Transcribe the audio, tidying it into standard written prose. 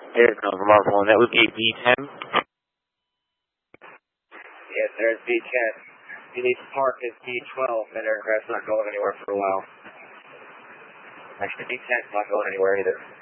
Aircraft remarkable, and that would be a B-10. Yes, there's B-10. You need to park as B-12. That aircraft's not going anywhere for a while. Actually, B-10's not going anywhere either.